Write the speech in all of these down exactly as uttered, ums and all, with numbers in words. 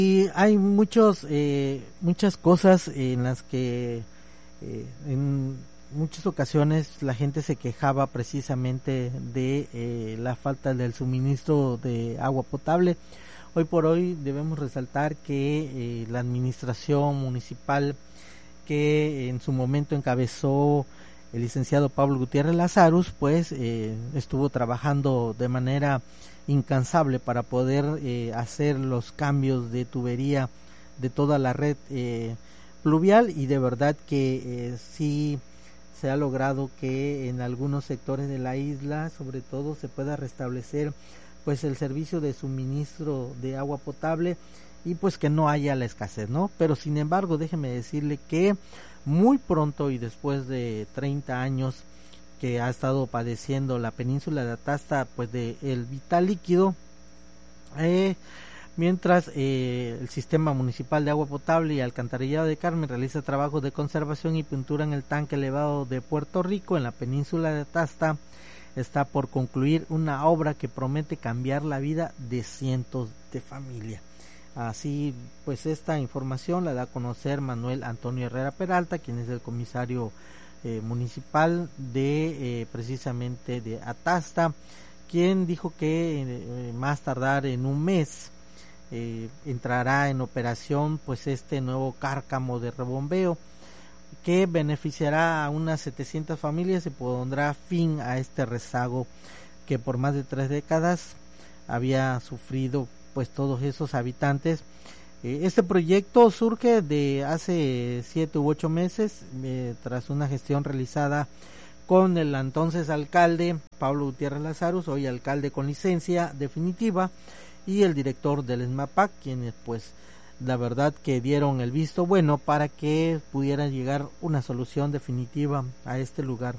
Y hay muchos, eh, muchas cosas en las que eh, en muchas ocasiones la gente se quejaba precisamente de eh, la falta del suministro de agua potable. Hoy por hoy debemos resaltar que eh, la administración municipal que en su momento encabezó el licenciado Pablo Gutiérrez Lazarus, pues eh, estuvo trabajando de manera incansable para poder eh, hacer los cambios de tubería de toda la red eh, pluvial, y de verdad que eh, sí se ha logrado que en algunos sectores de la isla, sobre todo, se pueda restablecer pues el servicio de suministro de agua potable y pues que no haya la escasez, ¿no? Pero sin embargo, déjeme decirle que muy pronto y después de treinta años que ha estado padeciendo la península de Atasta pues de el vital líquido, eh, mientras eh, el sistema municipal de agua potable y alcantarillado de Carmen realiza trabajos de conservación y pintura en el tanque elevado de Puerto Rico en la península de Atasta, está por concluir una obra que promete cambiar la vida de cientos de familias. Así pues, esta información la da a conocer Manuel Antonio Herrera Peralta, quien es el comisario eh, municipal de eh, precisamente de Atasta, quien dijo que eh, más tardar en un mes eh, entrará en operación pues este nuevo cárcamo de rebombeo que beneficiará a unas setecientas familias y pondrá fin a este rezago que por más de tres décadas había sufrido pues todos esos habitantes. Eh, este proyecto surge de hace siete u ocho meses eh, tras una gestión realizada con el entonces alcalde Pablo Gutiérrez Lazarus, hoy alcalde con licencia definitiva, y el director del ESMAPAC, quienes pues la verdad que dieron el visto bueno para que pudiera llegar una solución definitiva a este lugar.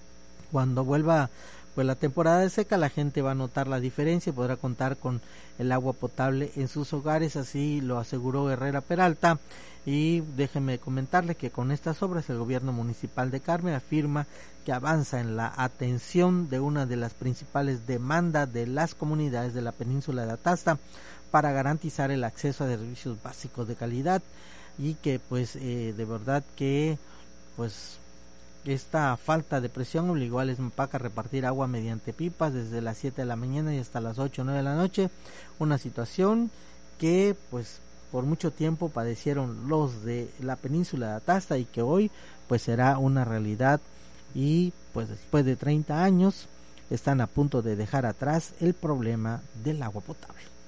Cuando vuelva pues la temporada de seca, la gente va a notar la diferencia y podrá contar con el agua potable en sus hogares, así lo aseguró Herrera Peralta. Y déjenme comentarle que con estas obras el gobierno municipal de Carmen afirma que avanza en la atención de una de las principales demandas de las comunidades de la península de Atasta para garantizar el acceso a servicios básicos de calidad, y que pues eh, de verdad que pues esta falta de presión obligó al ESMAPAC a repartir agua mediante pipas desde las siete de la mañana y hasta las ocho o nueve de la noche, una situación que pues por mucho tiempo padecieron los de la península de Atasta y que hoy pues será una realidad, y pues después de treinta años están a punto de dejar atrás el problema del agua potable.